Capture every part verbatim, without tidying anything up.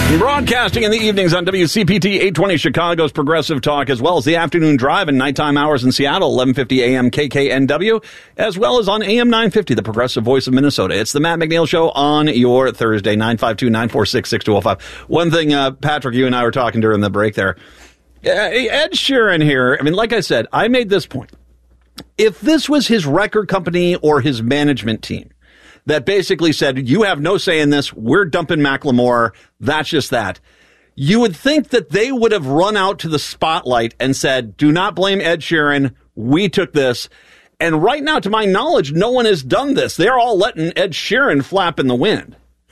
Broadcasting in the evenings on W C P T eight twenty Chicago's Progressive Talk, as well as the afternoon drive and nighttime hours in Seattle, eleven fifty A M K K N W, as well as on A M nine fifty, the Progressive Voice of Minnesota. It's the Matt McNeil Show on your Thursday, nine five two, nine four six, six two zero five. One thing, uh, Patrick, you and I were talking during the break there. Uh, Ed Sheeran here, I mean, like I said, I made this point. If this was his record company or his management team that basically said, you have no say in this, we're dumping Macklemore, that's just that, you would think that they would have run out to the spotlight and said, do not blame Ed Sheeran, we took this. And right now, to my knowledge, no one has done this. They're all letting Ed Sheeran flap in the wind.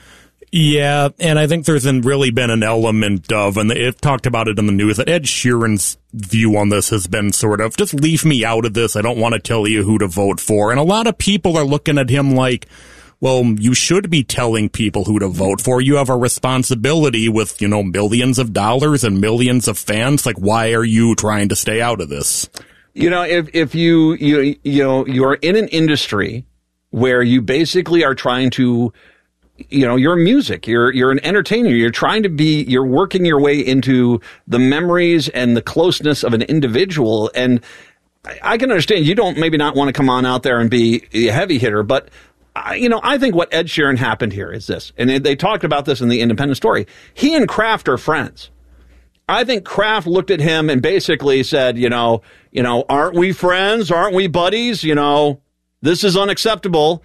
Yeah, and I think there's really been an element of, and they've talked about it in the news, that Ed Sheeran's view on this has been sort of, just leave me out of this, I don't want to tell you who to vote for. And a lot of people are looking at him like, well, you should be telling people who to vote for. You have a responsibility with, you know, millions of dollars and millions of fans. Like, why are you trying to stay out of this? You know, if if you you you know you're in an industry where you basically are trying to, you know, you're music, you're you're an entertainer, you're trying to be, you're working your way into the memories and the closeness of an individual, and I, I can understand you don't maybe not want to come on out there and be a heavy hitter, but I, you know, I think what Ed Sheeran happened here is this, and they talked about this in the Independent story. He and Kraft are friends. I think Kraft looked at him and basically said, you know, you know, aren't we friends? Aren't we buddies? You know, this is unacceptable.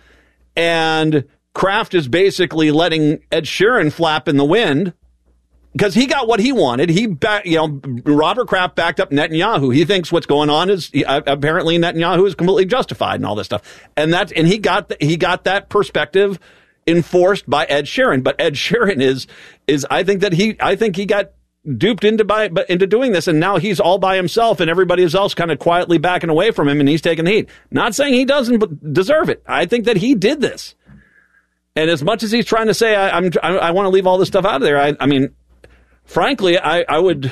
And Kraft is basically letting Ed Sheeran flap in the wind because he got what he wanted. He, back, you know, Robert Kraft backed up Netanyahu. He thinks what's going on is uh, apparently Netanyahu is completely justified and all this stuff. And that's, and he got, the, he got that perspective enforced by Ed Sheeran. But Ed Sheeran is, is, I think that he, I think he got duped into by, into doing this. And now he's all by himself and everybody else kind of quietly backing away from him and he's taking the heat. Not saying he doesn't deserve it. I think that he did this. And as much as he's trying to say, I, I'm, I, I want to leave all this stuff out of there. I, I mean, frankly, I, I would,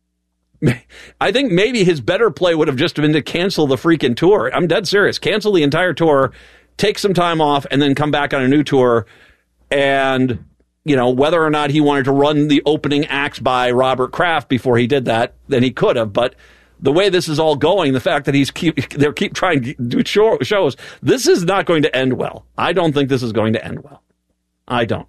I think maybe his better play would have just been to cancel the freaking tour. I'm dead serious. Cancel the entire tour, take some time off, and then come back on a new tour. And, you know, whether or not he wanted to run the opening acts by Robert Kraft before he did that, then he could have. But the way this is all going, the fact that he's keep, they're keep trying to do show, shows, this is not going to end well. I don't think this is going to end well. I don't.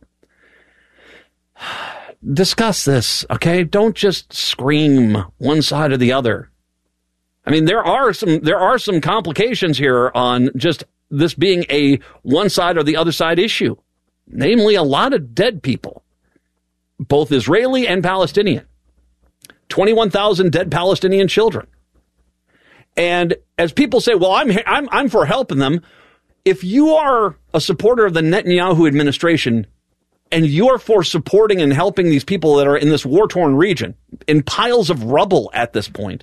Discuss this, okay? Don't just scream one side or the other. I mean, there are some there are some complications here on just this being a one side or the other side issue. Namely, a lot of dead people, both Israeli and Palestinian. twenty-one thousand dead Palestinian children. And as people say, well, I'm I'm I'm for helping them. If you are a supporter of the Netanyahu administration, and you're for supporting and helping these people that are in this war-torn region, in piles of rubble at this point,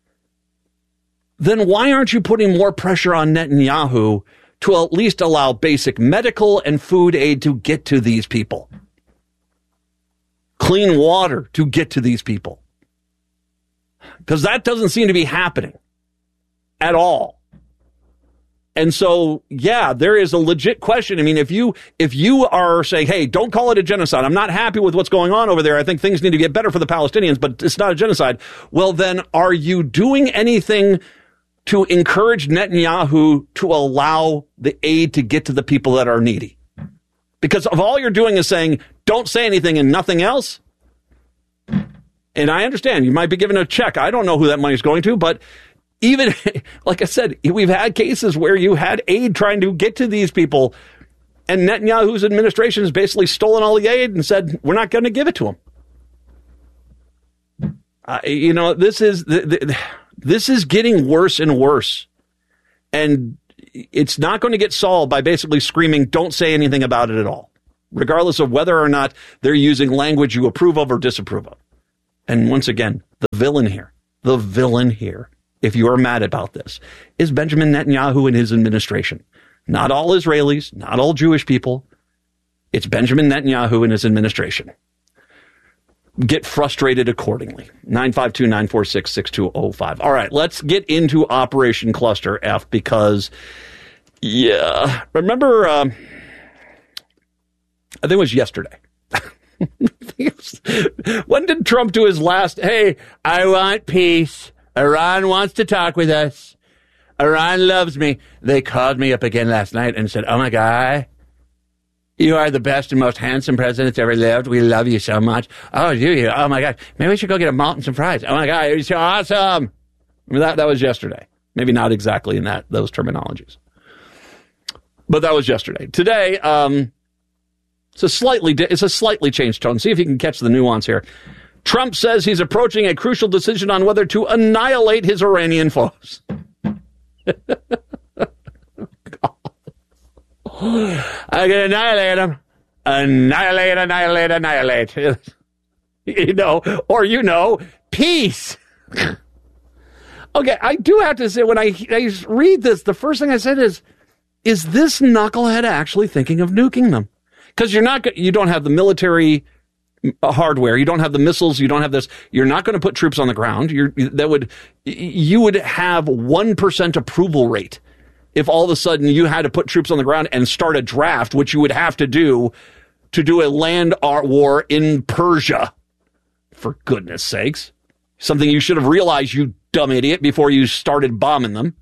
then why aren't you putting more pressure on Netanyahu to at least allow basic medical and food aid to get to these people? Clean water to get to these people. Because that doesn't seem to be happening at all. And so, yeah, there is a legit question. I mean, if you if you are saying, hey, don't call it a genocide. I'm not happy with what's going on over there. I think things need to get better for the Palestinians, but it's not a genocide. Well, then are you doing anything to encourage Netanyahu to allow the aid to get to the people that are needy? Because if all you're doing is saying, don't say anything and nothing else. And I understand you might be given a check. I don't know who that money's going to, but even, like I said, we've had cases where you had aid trying to get to these people, and Netanyahu's administration has basically stolen all the aid and said, we're not going to give it to them. Uh, you know, this is this is getting worse and worse. And it's not going to get solved by basically screaming, don't say anything about it at all, regardless of whether or not they're using language you approve of or disapprove of. And once again, the villain here, the villain here, if you are mad about this, is Benjamin Netanyahu and his administration. Not all Israelis, not all Jewish people. It's Benjamin Netanyahu and his administration. Get frustrated accordingly. nine five two, nine four six, six two zero five. All right, let's get into Operation Cluster F because, yeah, remember, um, I think it was yesterday. When did Trump do his last, hey, I want peace. Iran wants to talk with us. Iran loves me. They called me up again last night and said, oh, my God, you are the best and most handsome president that's ever lived. We love you so much. Oh, do you? Oh, my God. Maybe we should go get a malt and some fries. Oh, my God, you're so awesome. I mean, that, that was yesterday. Maybe not exactly in that those terminologies. But that was yesterday. Today, um, it's a slightly it's a slightly changed tone. See if you can catch the nuance here. Trump says he's approaching a crucial decision on whether to annihilate his Iranian foes. I can annihilate them. Annihilate, annihilate, annihilate. You know, or you know, peace. Okay, I do have to say, when I, I read this, the first thing I said is, is this knucklehead actually thinking of nuking them? Because you're not, you don't have the military hardware, you don't have the missiles, you don't have this. You're not going to put troops on the ground. You're that would you would have one percent approval rate if all of a sudden you had to put troops on the ground and start a draft, which you would have to do to do a land war in Persia. For goodness sakes, something you should have realized, you dumb idiot, before you started bombing them.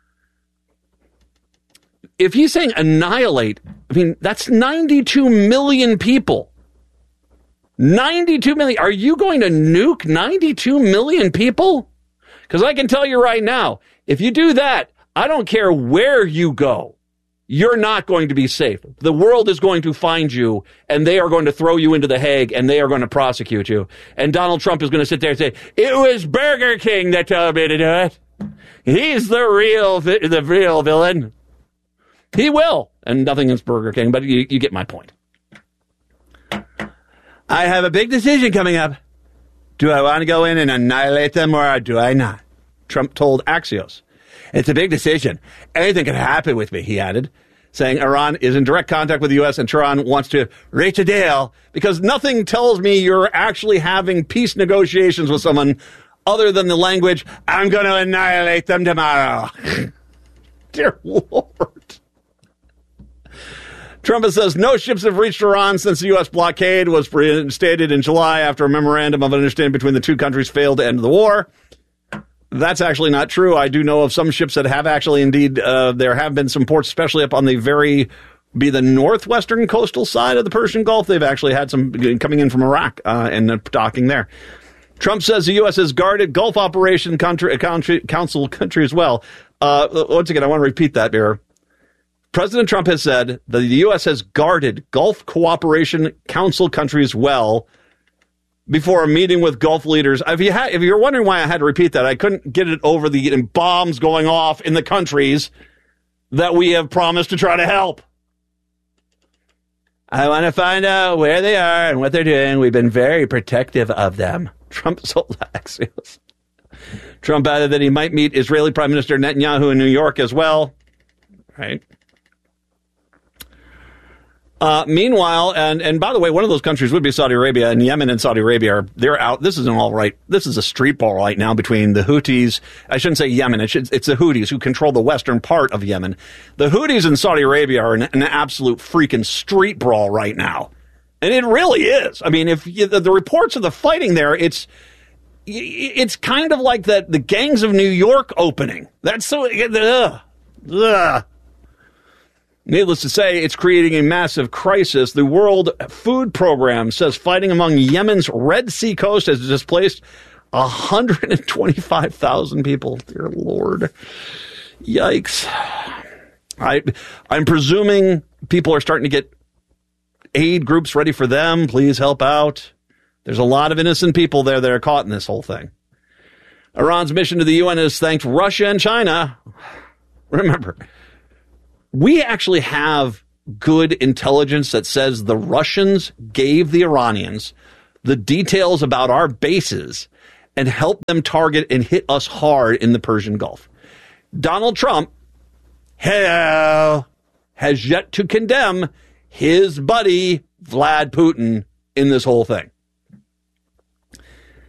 If he's saying annihilate, I mean, that's ninety-two million people. ninety-two million. Are you going to nuke ninety-two million people? Because I can tell you right now, if you do that, I don't care where you go, you're not going to be safe. The world is going to find you, and they are going to throw you into the Hague, and they are going to prosecute you. And Donald Trump is going to sit there and say, it was Burger King that told me to do it. He's the real, the real villain. He will. And nothing against Burger King, but you, you get my point. I have a big decision coming up. Do I want to go in and annihilate them, or do I not? Trump told Axios. It's a big decision. Anything could happen with me, he added, saying Iran is in direct contact with the U S and Tehran wants to reach a deal because nothing tells me you're actually having peace negotiations with someone other than the language, I'm going to annihilate them tomorrow. Dear Lord. Trump says no ships have reached Iran since the U S blockade was reinstated in July after a memorandum of understanding between the two countries failed to end the war. That's actually not true. I do know of some ships that have actually indeed, uh, there have been some ports, especially up on the very, be the northwestern coastal side of the Persian Gulf. They've actually had some coming in from Iraq uh, and docking there. Trump says the U S has guarded Gulf Operation country, country, Council country as well. Uh, once again, I want to repeat that here. President Trump has said that the U S has guarded Gulf Cooperation Council countries well before a meeting with Gulf leaders. If, you had, if you're wondering why I had to repeat that, I couldn't get it over the bombs going off in the countries that we have promised to try to help. I want to find out where they are and what they're doing. We've been very protective of them. Trump told Axios. Trump added that he might meet Israeli Prime Minister Netanyahu in New York as well. Right. Uh, meanwhile, and, and by the way, one of those countries would be Saudi Arabia, and Yemen and Saudi Arabia are, they're out. This isn't all right. This is a street ball right now between the Houthis. I shouldn't say Yemen. It should, it's the Houthis who control the western part of Yemen. The Houthis in Saudi Arabia are an, an absolute freaking street brawl right now. And it really is. I mean, if you, the, the reports of the fighting there, it's, it's kind of like the, the Gangs of New York opening. That's so, ugh, ugh. Needless to say, it's creating a massive crisis. The World Food Program says fighting among Yemen's Red Sea coast has displaced one hundred twenty-five thousand people. Dear Lord. Yikes. I, I'm presuming people are starting to get aid groups ready for them. Please help out. There's a lot of innocent people there that are caught in this whole thing. Iran's mission to the U N has thanked Russia and China. Remember, we actually have good intelligence that says the Russians gave the Iranians the details about our bases and helped them target and hit us hard in the Persian Gulf. Donald Trump, hello, has yet to condemn his buddy Vlad Putin in this whole thing.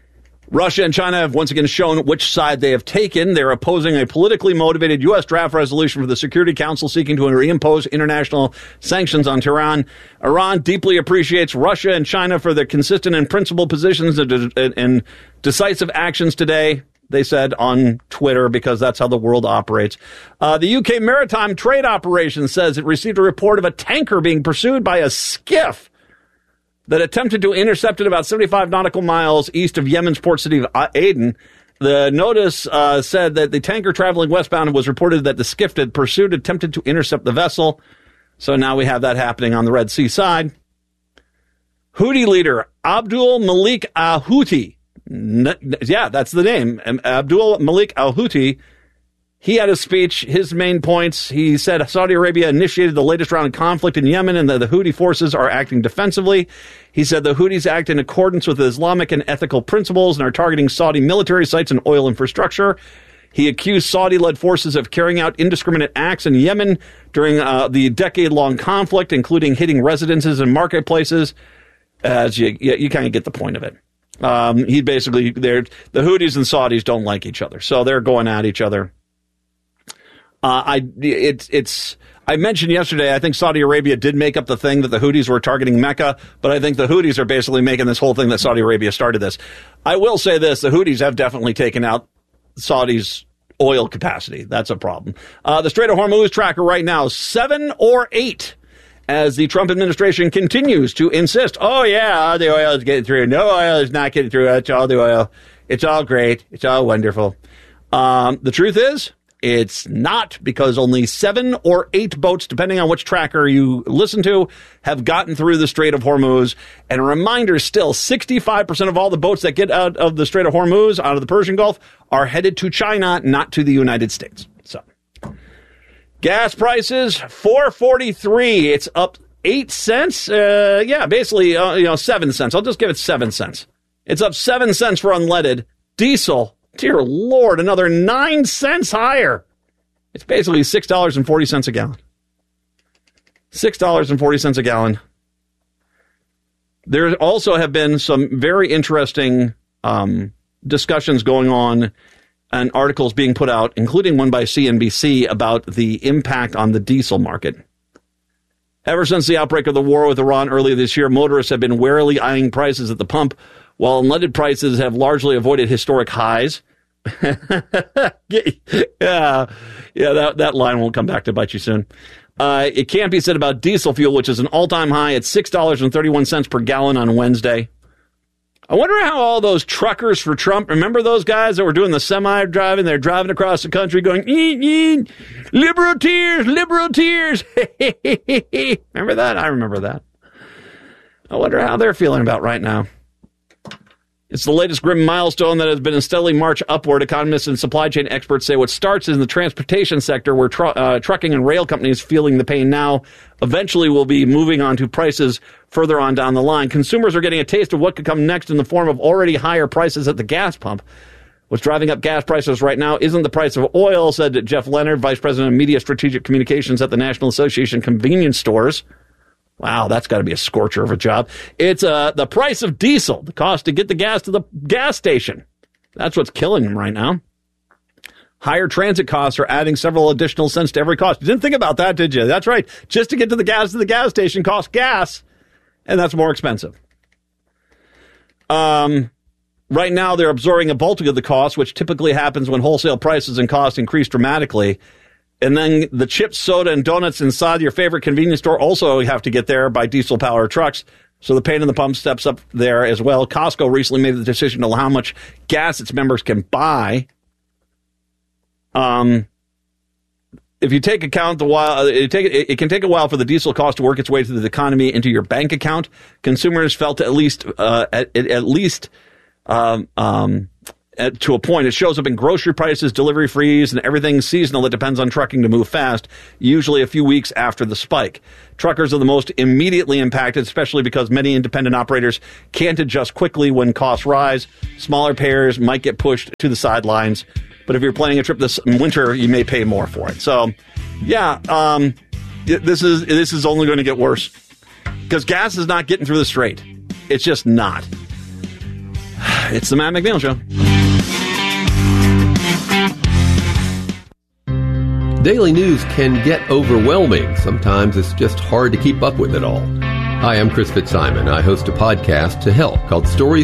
Russia and China have once again shown which side they have taken. They're opposing a politically motivated U S draft resolution for the Security Council seeking to reimpose international sanctions on Tehran. Iran deeply appreciates Russia and China for their consistent and principled positions and, and decisive actions today, they said on Twitter, because that's how the world operates. Uh, the U K Maritime Trade Operation says it received a report of a tanker being pursued by a skiff that attempted to intercept it about seventy-five nautical miles east of Yemen's port city of Aden. The notice uh, said that the tanker traveling westbound was reported that the skiff had pursued, attempted to intercept the vessel. So now we have that happening on the Red Sea side. Houthi leader Abdul Malik al-Houthi. N- yeah, that's the name. Abdul Malik al-Houthi. He had a speech, his main points. He said Saudi Arabia initiated the latest round of conflict in Yemen and that the Houthi forces are acting defensively. He said the Houthis act in accordance with Islamic and ethical principles and are targeting Saudi military sites and oil infrastructure. He accused Saudi-led forces of carrying out indiscriminate acts in Yemen during uh, the decade-long conflict, including hitting residences and marketplaces. As you, you, you kind of get the point of it. Um, he basically, they're, the Houthis and Saudis don't like each other, so they're going at each other. Uh, I it's it's I mentioned yesterday, I think Saudi Arabia did make up the thing that the Houthis were targeting Mecca, but I think the Houthis are basically making this whole thing that Saudi Arabia started this. I will say this, the Houthis have definitely taken out Saudi's oil capacity. That's a problem. Uh, the Strait of Hormuz tracker right now, seven or eight, as the Trump administration continues to insist, oh yeah, the oil is getting through. No, oil is not getting through. It's all the oil. It's all great. It's all wonderful. Um, the truth is, it's not, because only seven or eight boats, depending on which tracker you listen to, have gotten through the Strait of Hormuz. And a reminder still, sixty-five percent of all the boats that get out of the Strait of Hormuz, out of the Persian Gulf, are headed to China, not to the United States. So, gas prices, four forty-three. It's up eight cents. Uh, yeah, basically, uh, you know, seven cents. I'll just give it seven cents. It's up seven cents for unleaded. Diesel, dear Lord, another nine cents higher. It's basically six dollars and forty cents a gallon. six dollars and forty cents a gallon. There also have been some very interesting um, discussions going on and articles being put out, including one by C N B C, about the impact on the diesel market. Ever since the outbreak of the war with Iran earlier this year, motorists have been warily eyeing prices at the pump, while unleaded prices have largely avoided historic highs. yeah, yeah, that, that line won't come back to bite you soon. Uh, it can't be said about diesel fuel, which is an all-time high at six dollars and thirty-one cents per gallon on Wednesday. I wonder how all those truckers for Trump, remember those guys that were doing the semi-driving? They're driving across the country going, eat, eat, liberal tears, liberal tears. Remember that? I remember that. I wonder how they're feeling about right now. It's the latest grim milestone that has been a steadily march upward. Economists and supply chain experts say what starts in the transportation sector, where tr- uh, trucking and rail companies feeling the pain now, eventually will be moving on to prices further on down the line. Consumers are getting a taste of what could come next in the form of already higher prices at the gas pump. What's driving up gas prices right now isn't the price of oil, said Jeff Leonard, Vice President of Media Strategic Communications at the National Association of Convenience Stores. Wow, that's got to be a scorcher of a job. It's uh, the price of diesel, the cost to get the gas to the gas station. That's what's killing them right now. Higher transit costs are adding several additional cents to every cost. You didn't think about that, did you? That's right. Just to get to the gas to the gas station costs gas, and that's more expensive. Um, right now, they're absorbing a bulk of the cost, which typically happens when wholesale prices and costs increase dramatically. And then the chips, soda, and donuts inside your favorite convenience store also have to get there by diesel-powered trucks. So the pain in the pump steps up there as well. Costco recently made the decision on how much gas its members can buy. Um, if you take account the while, it, take, it can take a while for the diesel cost to work its way through the economy into your bank account. Consumers felt at least uh, at, at least um, um, at, to a point. It shows up in grocery prices, delivery fees, and everything seasonal that depends on trucking to move fast, usually a few weeks after the spike. Truckers are the most immediately impacted, especially because many independent operators can't adjust quickly when costs rise. Smaller payers might get pushed to the sidelines. But if you're planning a trip this winter, you may pay more for it. So, yeah, um, this is this is only going to get worse because gas is not getting through the strait. It's just not. It's the Matt McNeil Show. Daily news can get overwhelming. Sometimes it's just hard to keep up with it all. Hi, I'm Chris Fitzsimon. I host a podcast to help called Stories